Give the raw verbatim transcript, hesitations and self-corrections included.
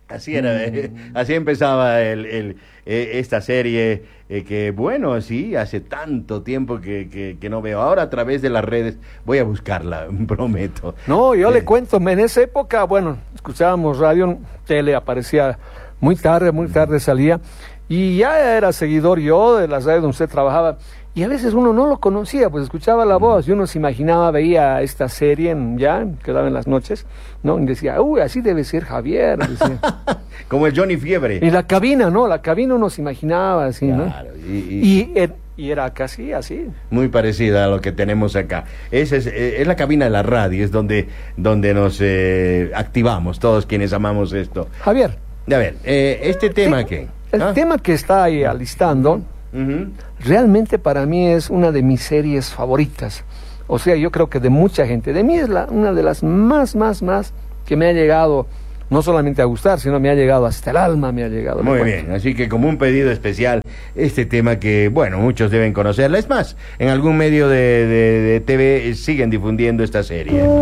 Así era, eh, así empezaba el, el, eh, esta serie eh, que, bueno, sí, hace tanto tiempo que, que, que no veo. Ahora a través de las redes voy a buscarla, prometo. No, yo Eh, le cuento, en esa época, bueno, escuchábamos radio, tele, aparecía muy tarde, muy tarde salía, y ya era seguidor yo de las radios donde usted trabajaba, y a veces uno no lo conocía, pues escuchaba la voz, y uno se imaginaba, veía esta serie en, ya, que daba en las noches, ¿no? Y decía, uy, así debe ser Javier, decía. Como el Johnny Fiebre. Y la cabina, ¿no? La cabina uno se imaginaba así, Claro, ¿no? y, y- Y, er- y era casi así. Muy parecida a lo que tenemos acá. Esa es, eh, es la cabina de la radio, es donde, donde nos eh, activamos todos quienes amamos esto. Javier, A ver, eh, este tema que... el ¿ah? tema que está ahí alistando, Ujú. realmente para mí es una de mis series favoritas. O sea, yo creo que de mucha gente. De mí es la, una de las más, más, más que me ha llegado, no solamente a gustar, sino me ha llegado hasta el alma, me ha llegado. Muy le bien, cuento. así que como un pedido especial, este tema que, bueno, muchos deben conocerla. Es más, en algún medio de, de, de T V siguen difundiendo esta serie.